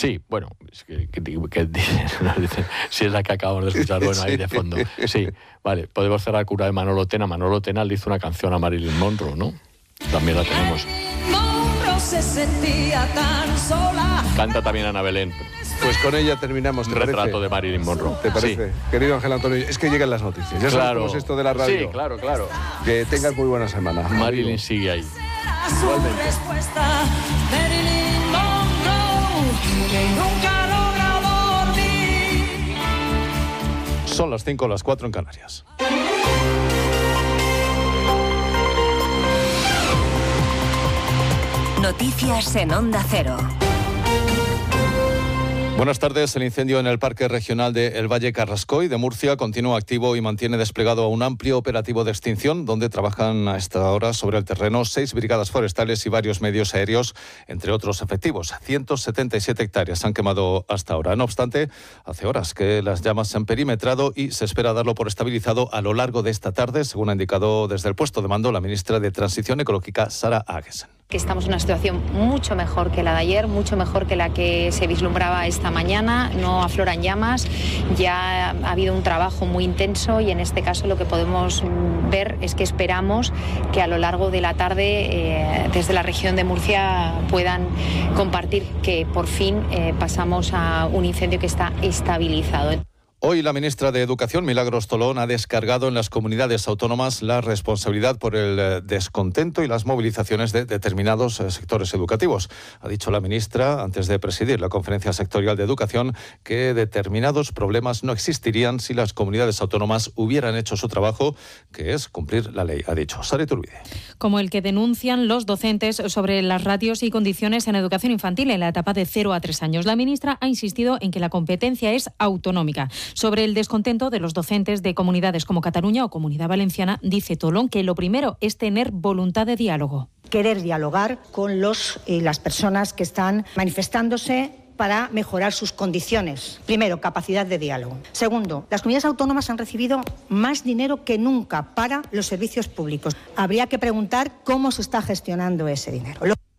Sí, bueno, si es la que acabamos de escuchar, bueno, ahí de fondo. Sí, vale, podemos cerrar Cura de Manolo Tena. Manolo Tena le hizo una canción a Marilyn Monroe, ¿no? También la tenemos. Se sentía tan sola. Canta también Ana Belén. Pues con ella terminamos. Un retrato de Marilyn Monroe. ¿Te parece? Sí. Querido Ángel Antonio, es que llegan las noticias. Ya sabes cómo es esto de la radio. Sí, claro. Que tengas muy buena semana. Marilyn sigue ahí. Igualmente. Respuesta, Marilyn Monroe, que nunca logra dormir. Son las 5, las 4 en Canarias. Noticias en Onda Cero. Buenas tardes. El incendio en el Parque Regional de El Valle Carrascoy de Murcia continúa activo y mantiene desplegado un amplio operativo de extinción donde trabajan a esta hora sobre el terreno 6 brigadas forestales y varios medios aéreos, entre otros efectivos. 177 hectáreas se han quemado hasta ahora. No obstante, hace horas que las llamas se han perimetrado y se espera darlo por estabilizado a lo largo de esta tarde, según ha indicado desde el puesto de mando la ministra de Transición Ecológica, Sara Agesen. Que estamos en una situación mucho mejor que la de ayer, mucho mejor que la que se vislumbraba esta mañana. No afloran llamas, ya ha habido un trabajo muy intenso y en este caso lo que podemos ver es que esperamos que a lo largo de la tarde desde la región de Murcia puedan compartir que por fin pasamos a un incendio que está estabilizado. Hoy la ministra de Educación, Milagros Tolón, ha descargado en las comunidades autónomas la responsabilidad por el descontento y las movilizaciones de determinados sectores educativos. Ha dicho la ministra, antes de presidir la Conferencia Sectorial de Educación, que determinados problemas no existirían si las comunidades autónomas hubieran hecho su trabajo, que es cumplir la ley, ha dicho. Sara Iturbide. Como el que denuncian los docentes sobre las ratios y condiciones en educación infantil en la etapa de 0 a 3 años. La ministra ha insistido en que la competencia es autonómica. Sobre el descontento de los docentes de comunidades como Cataluña o Comunidad Valenciana, dice Tolón que lo primero es tener voluntad de diálogo. Querer dialogar con las personas que están manifestándose para mejorar sus condiciones. Primero, capacidad de diálogo. Segundo, las comunidades autónomas han recibido más dinero que nunca para los servicios públicos. Habría que preguntar cómo se está gestionando ese dinero.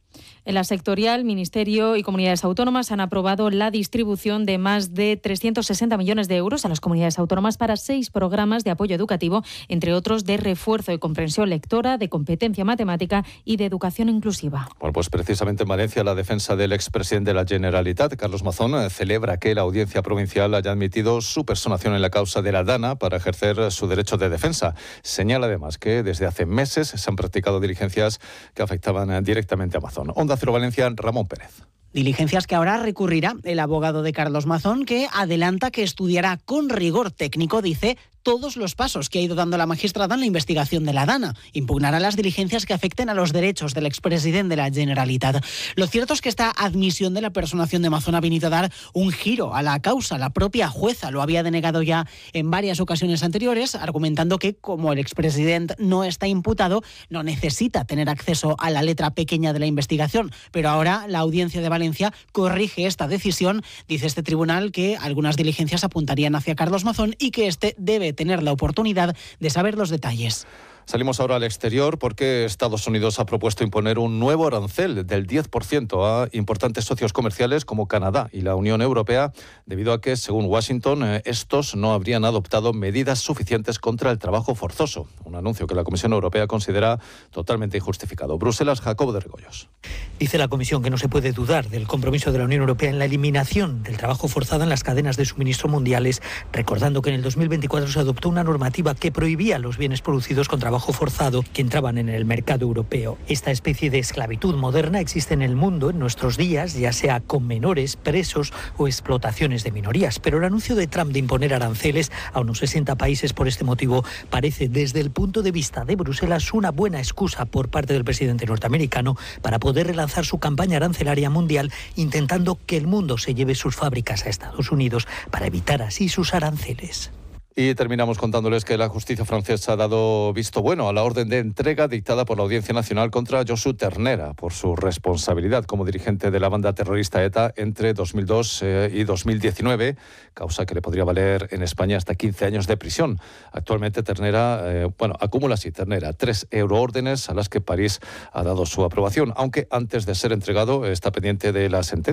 En la sectorial, Ministerio y comunidades autónomas han aprobado la distribución de más de 360 millones de euros a las comunidades autónomas para 6 programas de apoyo educativo, entre otros de refuerzo de comprensión lectora, de competencia matemática y de educación inclusiva. Bueno, pues precisamente en Valencia la defensa del expresidente de la Generalitat, Carlos Mazón, celebra que la Audiencia Provincial haya admitido su personación en la causa de la Dana para ejercer su derecho de defensa. Señala además que desde hace meses se han practicado diligencias que afectaban directamente a Mazón. Onda Cero Valencia, Ramón Pérez. Diligencias que ahora recurrirá el abogado de Carlos Mazón, que adelanta que estudiará con rigor técnico, dice, todos los pasos que ha ido dando la magistrada en la investigación de la Dana. Impugnará las diligencias que afecten a los derechos del expresidente de la Generalitat. Lo cierto es que esta admisión de la personación de Mazón ha venido a dar un giro a la causa. La propia jueza lo había denegado ya en varias ocasiones anteriores, argumentando que como el expresidente no está imputado, no necesita tener acceso a la letra pequeña de la investigación. Pero ahora la Audiencia de Valencia corrige esta decisión. Dice este tribunal que algunas diligencias apuntarían hacia Carlos Mazón y que este debe tener la oportunidad de saber los detalles. Salimos ahora al exterior porque Estados Unidos ha propuesto imponer un nuevo arancel del 10% a importantes socios comerciales como Canadá y la Unión Europea, debido a que, según Washington, estos no habrían adoptado medidas suficientes contra el trabajo forzoso. Un anuncio que la Comisión Europea considera totalmente injustificado. Bruselas, Jacobo de Regoyos. Dice la Comisión que no se puede dudar del compromiso de la Unión Europea en la eliminación del trabajo forzado en las cadenas de suministro mundiales, recordando que en el 2024 se adoptó una normativa que prohibía los bienes producidos con trabajo forzado que entraban en el mercado europeo. Esta especie de esclavitud moderna existe en el mundo en nuestros días, ya sea con menores, presos o explotaciones de minorías. Pero el anuncio de Trump de imponer aranceles a unos 60 países por este motivo parece, desde el punto de vista de Bruselas, una buena excusa por parte del presidente norteamericano para poder relanzar su campaña arancelaria mundial, intentando que el mundo se lleve sus fábricas a Estados Unidos para evitar así sus aranceles. Y terminamos contándoles que la justicia francesa ha dado visto bueno a la orden de entrega dictada por la Audiencia Nacional contra Josu Ternera por su responsabilidad como dirigente de la banda terrorista ETA entre 2002 y 2019, causa que le podría valer en España hasta 15 años de prisión. Actualmente Ternera, acumula así Ternera 3 euroórdenes a las que París ha dado su aprobación, aunque antes de ser entregado está pendiente de la sentencia